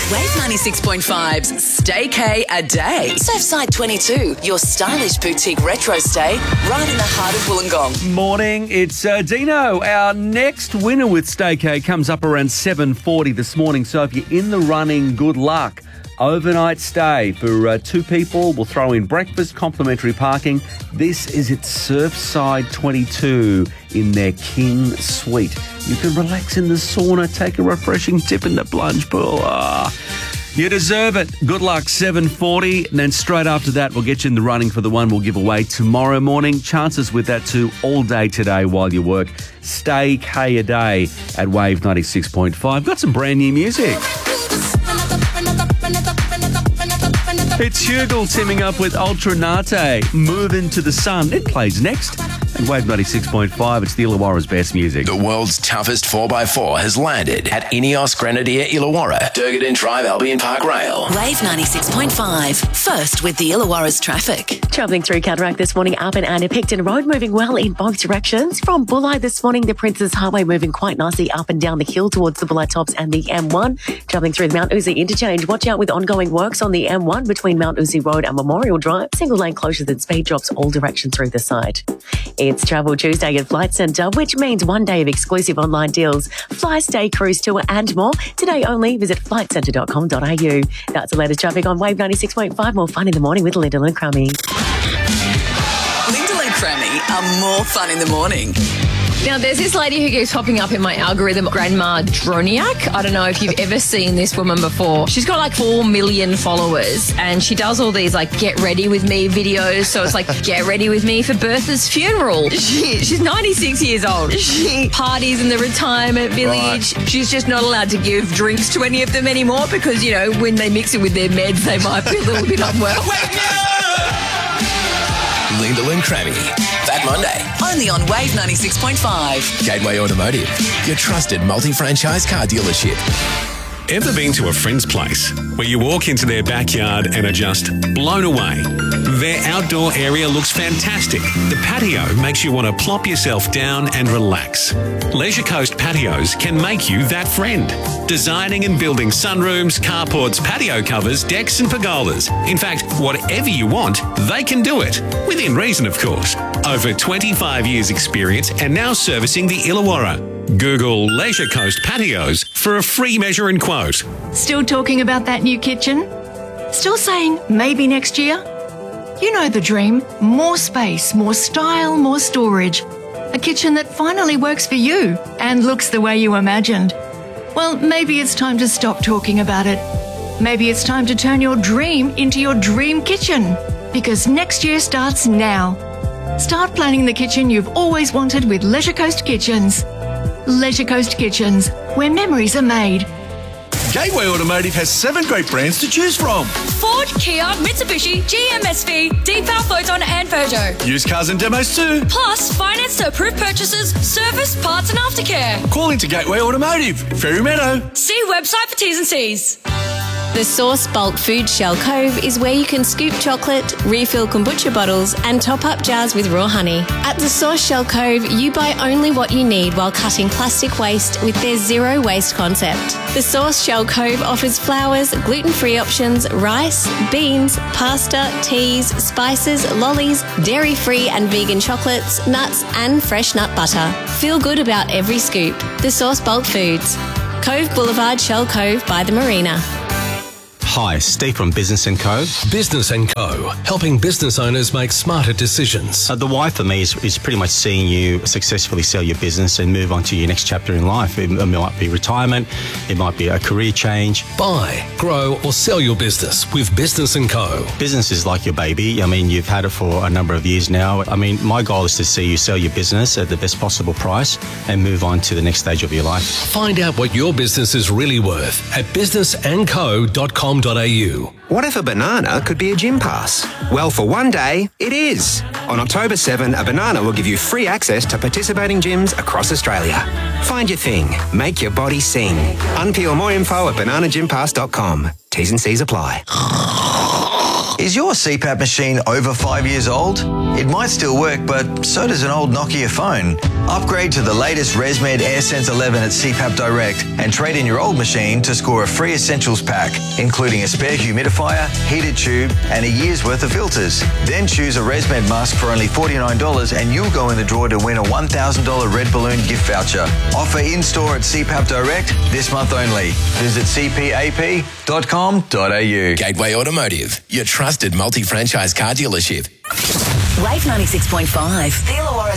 Wave 96.5's Stay K a day. Surfside 22, your stylish boutique retro stay right in the heart of Wollongong. Morning, it's Dino. Our next winner with Stay K comes up around 7:40 this morning. So if you're in the running, good luck. Overnight stay for two people. We'll throw in breakfast, complimentary parking. This is at Surfside 22 in their King Suite. You can relax in the sauna, take a refreshing dip in the plunge pool. You deserve it. Good luck, 7:40. And then straight after that, we'll get you in the running for the one we'll give away tomorrow morning. Chances with that too all day today while you work. Stay K a day at Wave 96.5. Got some brand new music. It's Hugel teaming up with Ultra Nate. Move into the sun. It plays next. And Wave 96.5, it's the Illawarra's best music. The world's toughest 4x4 has landed at Ineos Grenadier Illawarra, Durgadin Drive, Albion Park Rail. Wave 96.5, first with the Illawarra's traffic. Travelling through Cataract this morning up and Anna Picton Road, moving well in both directions. From Bulli this morning, the Princes Highway moving quite nicely up and down the hill towards the Bulli Tops and the M1. Travelling through the Mount Uzi interchange, watch out with ongoing works on the M1 between Mount Uzi Road and Memorial Drive. Single lane closures and speed drops all directions through the site. It's Travel Tuesday at Flight Centre, which means one day of exclusive online deals, fly, stay, cruise tour and more. Today only, visit flightcentre.com.au. That's the latest traffic on Wave 96.5. More fun in the morning with Lyndall and Crummy. Lyndall and Crummy are more fun in the morning. Now, there's this lady who keeps popping up in my algorithm, Grandma Droniak. I don't know if you've ever seen this woman before. She's got like 4 million followers and she does all these like get ready with me videos. So it's like get ready with me for Bertha's funeral. She's 96 years old. She parties in the retirement village. Right. She's just not allowed to give drinks to any of them anymore because, you know, when they mix it with their meds, they might be a little bit unwell. Lyndall and Crammy. That Monday. Only on Wave 96.5. Gateway Automotive, your trusted multi-franchise car dealership. Ever been to a friend's place where you walk into their backyard and are just blown away? Their outdoor area looks fantastic. The patio makes you want to plop yourself down and relax. Leisure Coast Patios can make you that friend. Designing and building sunrooms, carports, patio covers, decks and pergolas. In fact, whatever you want, they can do it. Within reason, of course. Over 25 years experience and now servicing the Illawarra. Google Leisure Coast Patios for a free measure and quote. Still talking about that new kitchen? Still saying maybe next year? You know the dream. More space, more style, more storage. A kitchen that finally works for you and looks the way you imagined. Well, maybe it's time to stop talking about it. Maybe it's time to turn your dream into your dream kitchen. Because next year starts now. Start planning the kitchen you've always wanted with Leisure Coast Kitchens. Leisure Coast Kitchens, where memories are made. Gateway Automotive has 7 great brands to choose from. Ford, Kia, Mitsubishi, GMSV, Deepal, Photon and Peugeot. Used cars and demos too. Plus, finance to approved purchases, service, parts and aftercare. Call into Gateway Automotive, Ferry Meadow. See website for T's and C's. The Source Bulk Food Shell Cove is where you can scoop chocolate, refill kombucha bottles and top up jars with raw honey. At the Source Shell Cove, you buy only what you need while cutting plastic waste with their zero waste concept. The Source Shell Cove offers flours, gluten-free options, rice, beans, pasta, teas, spices, lollies, dairy-free and vegan chocolates, nuts and fresh nut butter. Feel good about every scoop. The Source Bulk Foods. Cove Boulevard, Shell Cove by the Marina. Hi, Steve from Business & Co. Business & Co. Helping business owners make smarter decisions. The why for me is pretty much seeing you successfully sell your business and move on to your next chapter in life. It might be retirement, it might be a career change. Buy, grow or sell your business with Business & Co. Business is like your baby. I mean, you've had it for a number of years now. I mean, my goal is to see you sell your business at the best possible price and move on to the next stage of your life. Find out what your business is really worth at businessandco.com.au. What if a banana could be a gym pass? Well, for one day, it is. On October 7, a banana will give you free access to participating gyms across Australia. Find your thing. Make your body sing. Unpeel more info at bananagympass.com. T's and C's apply. Is your CPAP machine over 5 years old? It might still work, but so does an old Nokia phone. Upgrade to the latest ResMed AirSense 11 at CPAP Direct and trade in your old machine to score a free essentials pack, including a spare humidifier, heated tube, and a year's worth of filters. Then choose a ResMed mask for only $49 and you'll go in the draw to win a $1,000 Red Balloon gift voucher. Offer in-store at CPAP Direct this month only. Visit cpap.com.au. Gateway Automotive, your trusted multi-franchise car dealership. Wave 96.5, the Illawarra's